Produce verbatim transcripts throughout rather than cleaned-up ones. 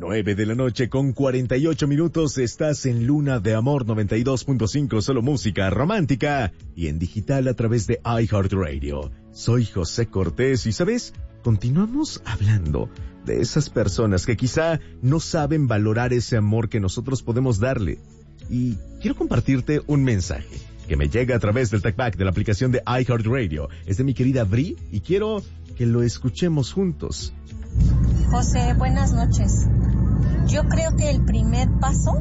Nueve de la noche con cuarenta y ocho minutos, estás en Luna de Amor noventa y dos punto cinco, solo música romántica y en digital a través de iHeartRadio. Soy José Cortés y, ¿sabes? Continuamos hablando de esas personas que quizá no saben valorar ese amor que nosotros podemos darle. Y quiero compartirte un mensaje que me llega a través del TalkBack de la aplicación de iHeartRadio. Es de mi querida Bri y quiero que lo escuchemos juntos. José, buenas noches. Yo creo que el primer paso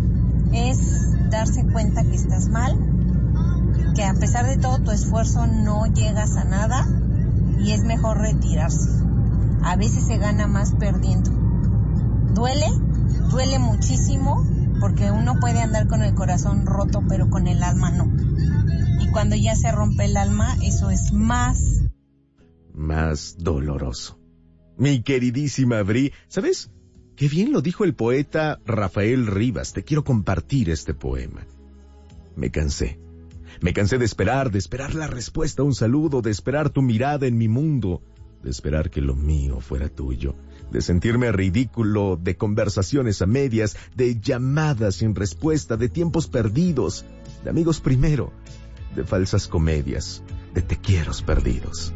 es darse cuenta que estás mal, que a pesar de todo tu esfuerzo no llegas a nada y es mejor retirarse. A veces se gana más perdiendo. Duele, duele muchísimo porque uno puede andar con el corazón roto pero con el alma no. Y cuando ya se rompe el alma, eso es más... más doloroso. Mi queridísima Bri, ¿sabes? Qué bien lo dijo el poeta Rafael Rivas. Te quiero compartir este poema. Me cansé. Me cansé de esperar, de esperar la respuesta a un saludo, de esperar tu mirada en mi mundo, de esperar que lo mío fuera tuyo, de sentirme ridículo, de conversaciones a medias, de llamadas sin respuesta, de tiempos perdidos, de amigos primero, de falsas comedias, de te quieros perdidos,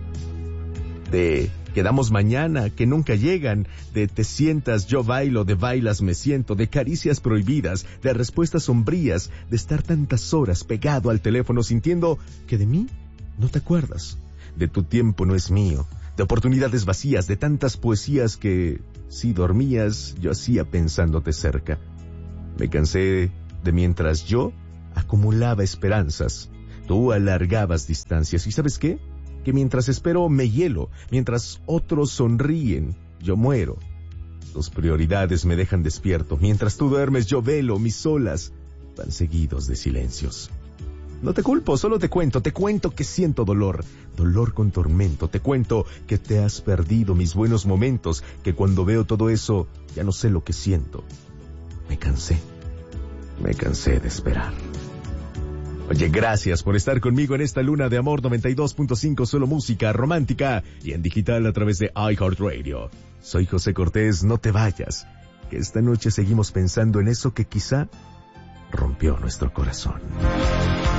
de quedamos mañana que nunca llegan, de te sientas yo bailo, de bailas me siento, de caricias prohibidas, de respuestas sombrías, de estar tantas horas pegado al teléfono sintiendo que de mí no te acuerdas, de tu tiempo no es mío, de oportunidades vacías, de tantas poesías que si dormías yo hacía pensándote cerca. Me cansé de mientras yo acumulaba esperanzas, tú alargabas distancias y ¿sabes qué? Que mientras espero me hielo, mientras otros sonríen, yo muero. Tus prioridades me dejan despierto, mientras tú duermes yo velo, mis olas van seguidos de silencios. No te culpo, solo te cuento, te cuento que siento dolor, dolor con tormento, te cuento que te has perdido mis buenos momentos, que cuando veo todo eso ya no sé lo que siento. Me cansé, me cansé de esperar. Oye, gracias por estar conmigo en esta Luna de Amor noventa y dos punto cinco, solo música romántica y en digital a través de iHeartRadio. Soy José Cortés, no te vayas, que esta noche seguimos pensando en eso que quizá rompió nuestro corazón.